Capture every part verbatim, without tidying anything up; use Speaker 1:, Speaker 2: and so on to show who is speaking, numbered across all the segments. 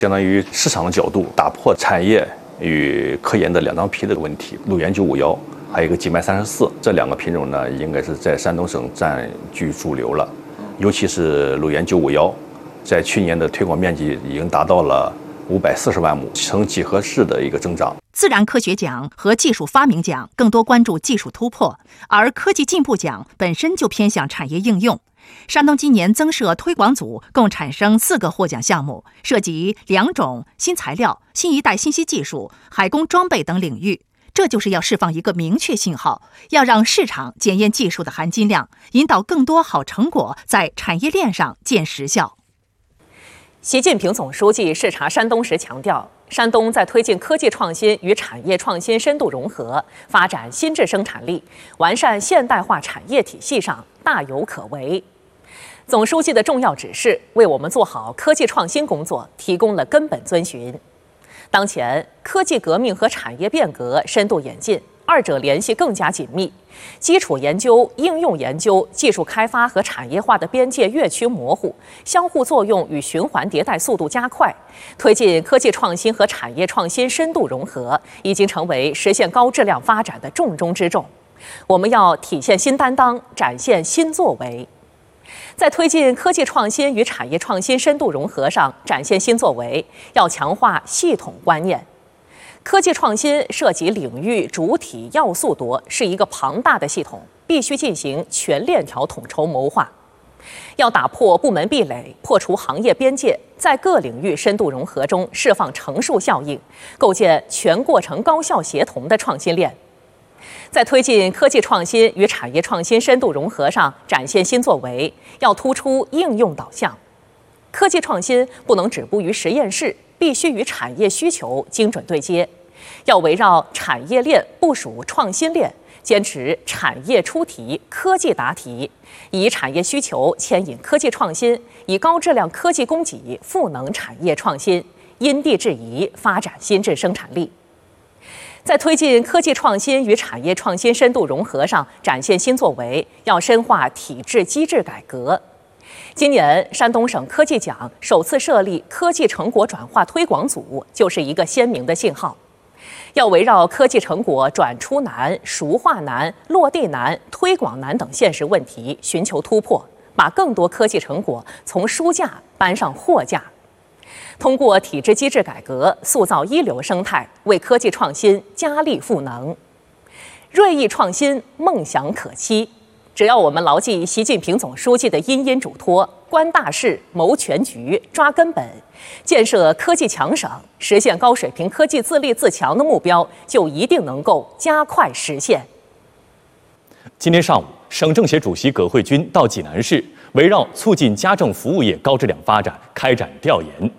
Speaker 1: 相当于市场的角度，打破产业与科研的两张皮的问题。路研九五幺，还有一个锦脉三十四，这两个品种呢，应该是在山东省占据主流了。尤其是路研九五幺，在去年的推广面积已经达到了五百四十万亩，呈几何式的一个增长。
Speaker 2: 自然科学奖和技术发明奖更多关注技术突破，而科技进步奖本身就偏向产业应用。山东今年增设推广组，共产生四个获奖项目，涉及两种新材料、新一代信息技术、海工装备等领域。这就是要释放一个明确信号，要让市场检验技术的含金量，引导更多好成果在产业链上见实效。
Speaker 3: 习近平总书记视察山东时强调，山东在推进科技创新与产业创新深度融合、发展新质生产力、完善现代化产业体系上大有可为。总书记的重要指示为我们做好科技创新工作提供了根本遵循。当前，科技革命和产业变革深度演进，二者联系更加紧密，基础研究、应用研究、技术开发和产业化的边界越趋模糊，相互作用与循环迭代速度加快，推进科技创新和产业创新深度融合，已经成为实现高质量发展的重中之重。我们要体现新担当，展现新作为。在推进科技创新与产业创新深度融合上展现新作为，要强化系统观念。科技创新涉及领域、主体、要素多，是一个庞大的系统，必须进行全链条统筹谋划。要打破部门壁垒，破除行业边界，在各领域深度融合中释放乘数效应，构建全过程高效协同的创新链。在推进科技创新与产业创新深度融合上展现新作为，要突出应用导向。科技创新不能止步于实验室，必须与产业需求精准对接。要围绕产业链部署创新链，坚持产业出题、科技答题，以产业需求牵引科技创新，以高质量科技供给赋能产业创新，因地制宜发展新质生产力。在推进科技创新与产业创新深度融合上展现新作为，要深化体制机制改革。今年山东省科技奖首次设立科技成果转化推广组，就是一个鲜明的信号。要围绕科技成果转出难、熟化难、落地难、推广难等现实问题寻求突破，把更多科技成果从书架搬上货架。通过体制机制改革，塑造一流生态，为科技创新加力赋能。锐意创新，梦想可期。只要我们牢记习近平总书记的殷殷嘱托，观大势、谋全局、抓根本，建设科技强省，实现高水平科技自立自强的目标，就一定能够加快实现。
Speaker 4: 今天上午，省政协主席葛慧军到济南市，围绕促进家政服务业高质量发展开展调研。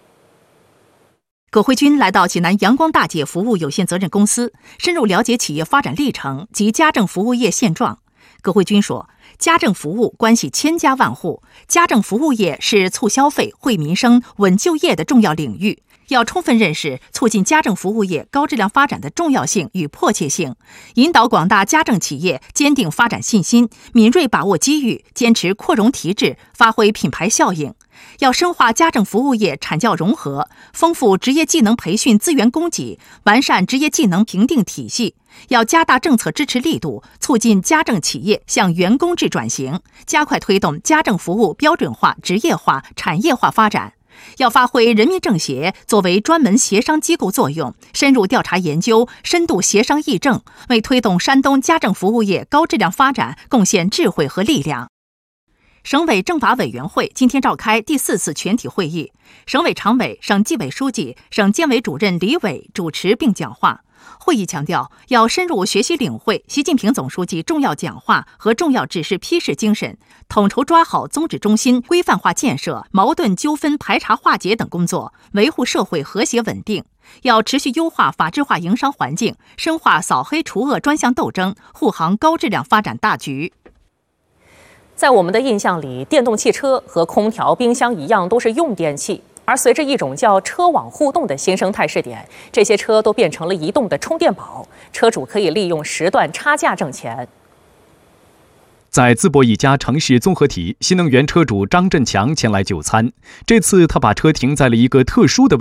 Speaker 2: 葛慧军来到济南阳光大姐服务有限责任公司，深入了解企业发展历程及家政服务业现状。葛慧军说，家政服务关系千家万户，家政服务业是促消费、惠民生、稳就业的重要领域，要充分认识促进家政服务业高质量发展的重要性与迫切性，引导广大家政企业坚定发展信心，敏锐把握机遇，坚持扩容提质，发挥品牌效应。要深化家政服务业产教融合，丰富职业技能培训资源供给，完善职业技能评定体系。要加大政策支持力度，促进家政企业向员工制转型，加快推动家政服务标准化、职业化、产业化发展。要发挥人民政协作为专门协商机构作用，深入调查研究，深度协商议政，为推动山东家政服务业高质量发展贡献智慧和力量。省委政法委员会今天召开第四次全体会议，省委常委、省纪委书记、省监委主任李伟主持并讲话。会议强调，要深入学习领会习近平总书记重要讲话和重要指示批示精神，统筹抓好宗旨中心、规范化建设、矛盾纠纷排查化解等工作，维护社会和谐稳定。要持续优化法治化营商环境，深化扫黑除恶专项斗争，护航高质量发展大局。
Speaker 3: 在我们的印象里，电动汽车和空调、冰箱一样都是用电器，而随着一种叫车网互动的新生态试点，这些车都变成了移动的充电宝，车主可以利用时段差价挣钱。
Speaker 5: 在淄博一家城市综合体，新能源车主张振强前来就餐。这次他把车停在了一个特殊的位置。